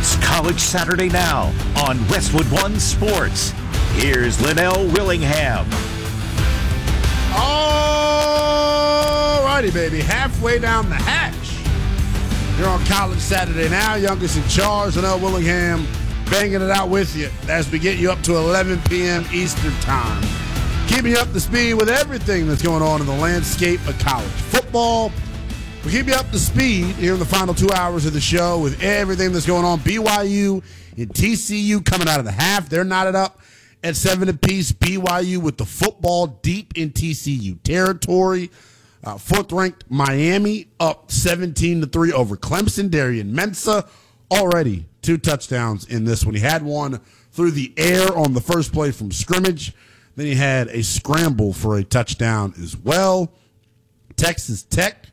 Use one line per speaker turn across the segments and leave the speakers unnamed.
It's College Saturday Now on Westwood One Sports. Here's Linnell Willingham.
All righty, baby. Halfway down the hatch. You're on College Saturday Now. Youngest in charge, Linnell Willingham, banging it out with you as we get you up to 11 p.m. Eastern Time. Keeping you up to speed with everything that's going on in the landscape of college football. We keep you up to speed here in the final 2 hours of the show with everything that's going on. BYU and TCU coming out of the half. They're knotted up at 7 apiece. BYU with the football deep in TCU territory. Fourth-ranked Miami up 17-3 over Clemson. Darian Mensah already 2 touchdowns in this one. He had one through the air on the first play from scrimmage. Then he had a scramble for a touchdown as well. Texas Tech.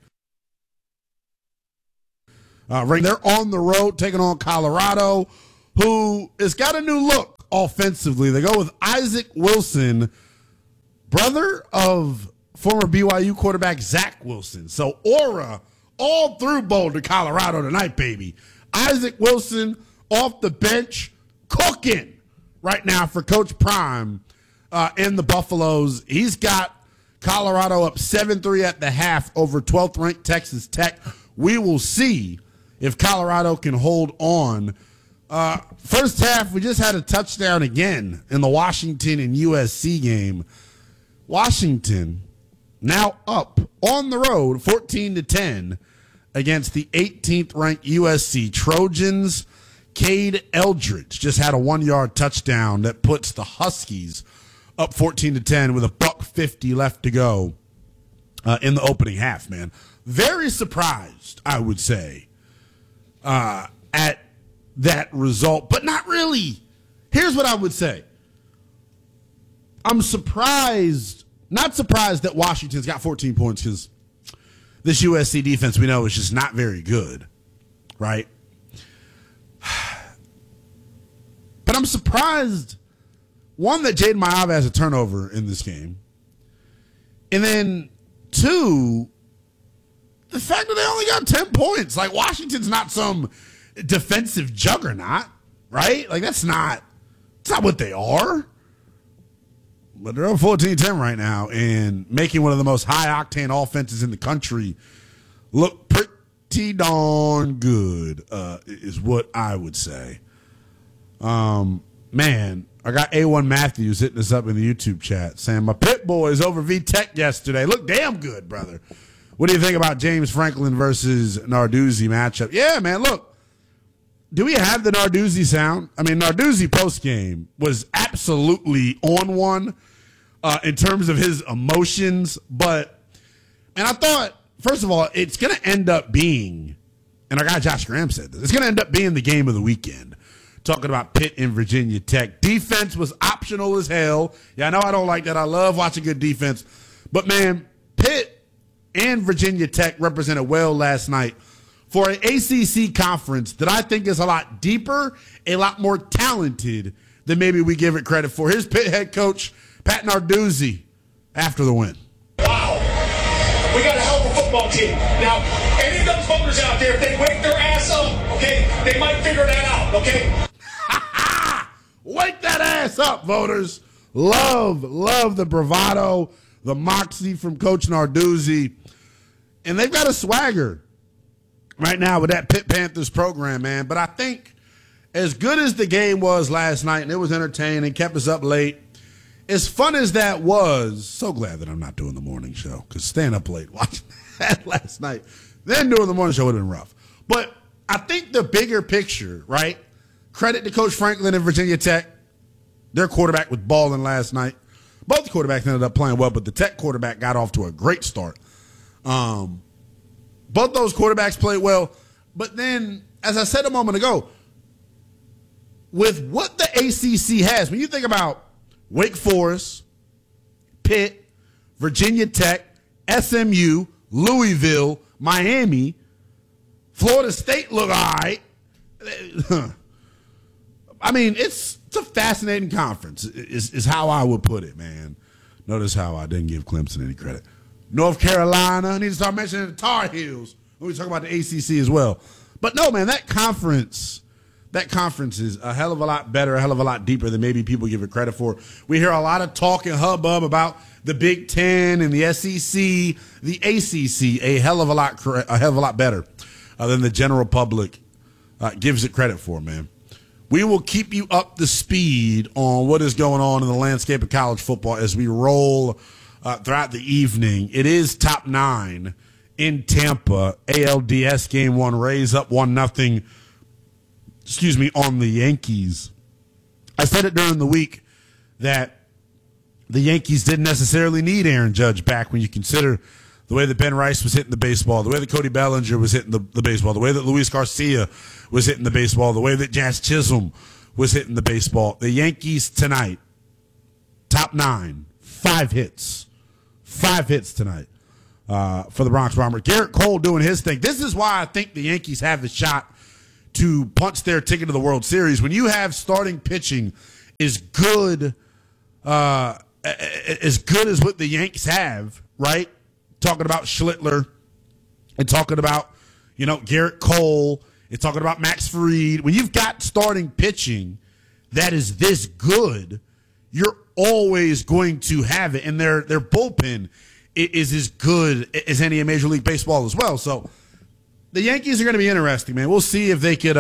They're on the road taking on Colorado, who has got a new look offensively. They go with Isaac Wilson, brother of former BYU quarterback Zach Wilson. So aura all through Boulder, Colorado tonight, baby. Isaac Wilson off the bench, cooking right now for Coach Prime in the Buffaloes. He's got Colorado up 7-3 at the half over 12th-ranked Texas Tech. We will see if Colorado can hold on. First half, we just had a touchdown again in the Washington and USC game. Washington now up on the road 14-10 against the 18th-ranked USC Trojans. Cade Eldridge just had a 1-yard touchdown that puts the Huskies up 14-10 with $1:50 left to go in the opening half, man. Very surprised, I would say, at that result, but not really. Here's what I would say. I'm surprised, not surprised that Washington's got 14 points because this USC defense we know is just not very good, right? But I'm surprised, one, that Jaden Maiava has a turnover in this game, and then two, the fact that they only got 10 points. Like, Washington's not some defensive juggernaut, right? Like, it's not what they are. But they're up 14-10 right now and making one of the most high-octane offenses in the country look pretty darn good, is what I would say. Man, I got A1 Matthews hitting us up in the YouTube chat saying, my Pit Boys over V-Tech yesterday. Look damn good, brother. What do you think about James Franklin versus Narduzzi matchup? Yeah, man, look. Do we have the Narduzzi sound? I mean, Narduzzi postgame was absolutely on one in terms of his emotions. And I thought, first of all, it's going to end up being, and our guy Josh Graham said this, it's going to end up being the game of the weekend. Talking about Pitt and Virginia Tech. Defense was optional as hell. Yeah, I know I don't like that. I love watching good defense. But, man, Pitt and Virginia Tech represented well last night for an ACC conference that I think is a lot deeper, a lot more talented than maybe we give it credit for. Here's Pitt head coach Pat Narduzzi after the win.
Wow. We got a hell of a football team. Now, any of those voters out there, if they wake their ass up, okay, they might figure that out, okay?
Wake that ass up, voters. Love the bravado, the moxie from Coach Narduzzi. And they've got a swagger right now with that Pitt Panthers program, man. But I think as good as the game was last night, and it was entertaining, kept us up late, as fun as that was, so glad that I'm not doing the morning show, because staying up late watching that last night, then doing the morning show would have been rough. But I think the bigger picture, right? Credit to Coach Franklin and Virginia Tech. Their quarterback was balling last night. Both quarterbacks ended up playing well, but the Tech quarterback got off to a great start. Both those quarterbacks played well. But then, as I said a moment ago, with what the ACC has, when you think about Wake Forest, Pitt, Virginia Tech, SMU, Louisville, Miami, Florida State look all right. I mean, it's a fascinating conference, is how I would put it, man. Notice how I didn't give Clemson any credit. North Carolina, I need to start mentioning the Tar Heels when we talk about the ACC as well. But no, man, that conference that conference is a hell of a lot better, a hell of a lot deeper than maybe people give it credit for. We hear a lot of talk and hubbub about the Big Ten and the SEC, the ACC, a hell of a lot better than the general public gives it credit for, man. We will keep you up to speed on what is going on in the landscape of college football as we roll throughout the evening. It is top 9 in Tampa. ALDS game 1, Rays up 1-0. On the Yankees. I said it during the week that the Yankees didn't necessarily need Aaron Judge back when you consider the way that Ben Rice was hitting the baseball, the way that Cody Bellinger was hitting the baseball, the way that Luis Garcia was hitting the baseball, the way that Jazz Chisholm was hitting the baseball. The Yankees tonight, top 9, 5 hits. 5 hits tonight for the Bronx Bombers. Garrett Cole doing his thing. This is why I think the Yankees have the shot to punch their ticket to the World Series. When you have starting pitching as good as what the Yanks have, right? Talking about Schlittler and talking about, Garrett Cole and talking about Max Fried. When you've got starting pitching that is this good, you're always going to have it. And their bullpen is as good as any in Major League Baseball as well. So the Yankees are going to be interesting, man. We'll see if they could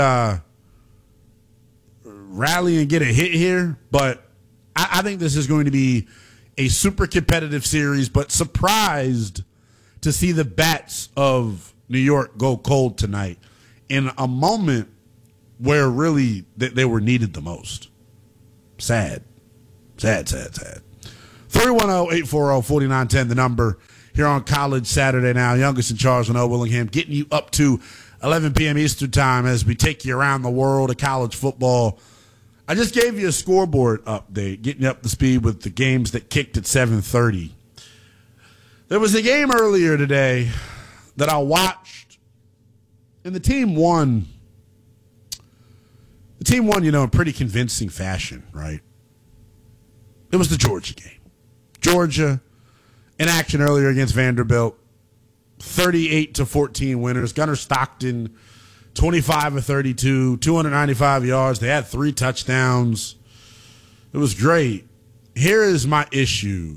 rally and get a hit here. But I think this is going to be a super competitive series, but surprised to see the bats of New York go cold tonight in a moment where really they were needed the most. Sad. 310-840-4910, the number here on College Saturday Now. Youngest and Charles and O. Willingham getting you up to 11 p.m. Eastern time as we take you around the world of college football. I just gave you a scoreboard update, getting you up to speed with the games that kicked at 7:30. There was a game earlier today that I watched, and the team won. The team won, in pretty convincing fashion, right? It was the Georgia game. Georgia in action earlier against Vanderbilt, 38-14 winners. Gunnar Stockton, 25 of 32, 295 yards. They had 3 touchdowns. It was great. Here is my issue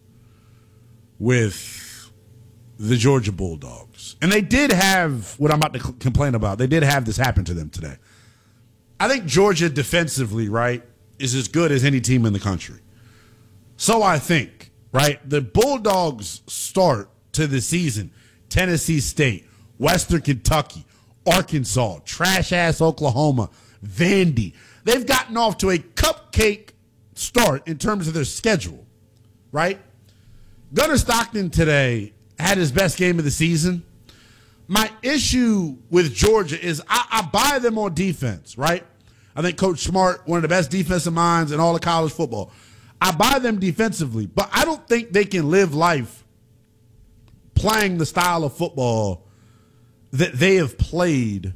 with the Georgia Bulldogs. And they did have what I'm about to complain about. They did have this happen to them today. I think Georgia defensively, right, is as good as any team in the country. So I think, right, the Bulldogs start to the season, Tennessee State, Western Kentucky, Arkansas, trash-ass Oklahoma, Vandy. They've gotten off to a cupcake start in terms of their schedule, right? Gunnar Stockton today had his best game of the season. My issue with Georgia is I buy them on defense, right? I think Coach Smart, one of the best defensive minds in all of college football. I buy them defensively, but I don't think they can live life playing the style of football that they have played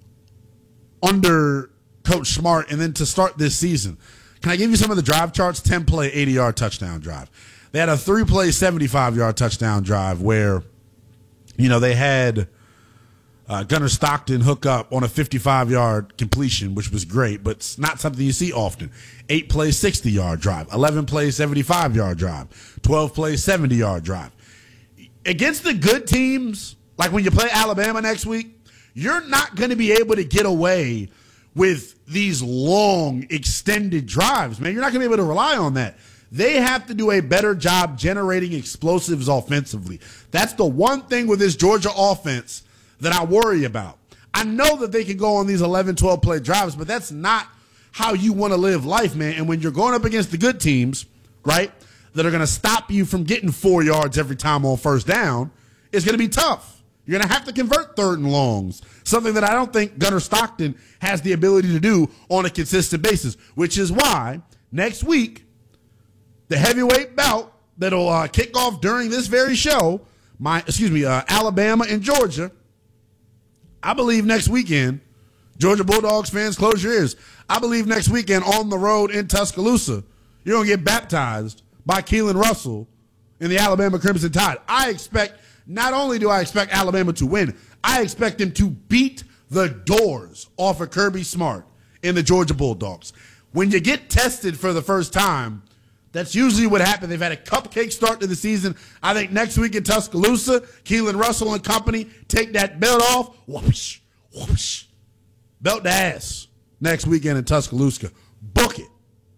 under Coach Smart and then to start this season. Can I give you some of the drive charts? 10-play, 80-yard touchdown drive. They had a 3-play, 75-yard touchdown drive where, they had Gunnar Stockton hook up on a 55-yard completion, which was great, but it's not something you see often. 8-play, 60-yard drive. 11-play, 75-yard drive. 12-play, 70-yard drive. Against the good teams, like when you play Alabama next week, you're not going to be able to get away with these long, extended drives, man. You're not going to be able to rely on that. They have to do a better job generating explosives offensively. That's the one thing with this Georgia offense that I worry about. I know that they can go on these 11, 12-play drives, but that's not how you want to live life, man. And when you're going up against the good teams, right, that are going to stop you from getting 4 yards every time on first down, it's going to be tough. You're going to have to convert 3rd and longs, something that I don't think Gunnar Stockton has the ability to do on a consistent basis, which is why next week, the heavyweight bout that'll kick off during this very show, Alabama and Georgia, I believe next weekend, Georgia Bulldogs fans, close your ears. I believe next weekend on the road in Tuscaloosa, you're going to get baptized by Keelan Russell in the Alabama Crimson Tide. Not only do I expect Alabama to win, I expect them to beat the doors off of Kirby Smart in the Georgia Bulldogs. When you get tested for the first time, that's usually what happened. They've had a cupcake start to the season. I think next week in Tuscaloosa, Keelan Russell and company take that belt off. Whoosh, whoosh. Belt to ass next weekend in Tuscaloosa. Book it.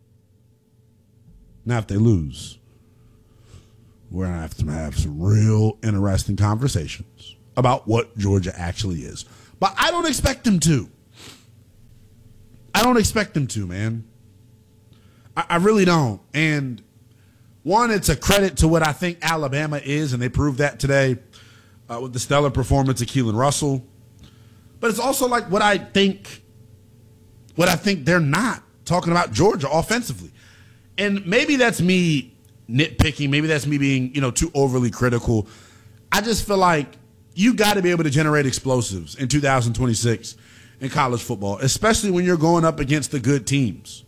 Now, if they lose, we're going to have some real interesting conversations about what Georgia actually is. But I don't expect them to. I don't expect them to, man. I really don't. And one, it's a credit to what I think Alabama is, and they proved that today with the stellar performance of Keelan Russell. But it's also like what I think they're not, talking about Georgia offensively. And maybe that's me nitpicking. Maybe that's me being, too overly critical. I just feel like you got to be able to generate explosives in 2026 in college football, especially when you're going up against the good teams.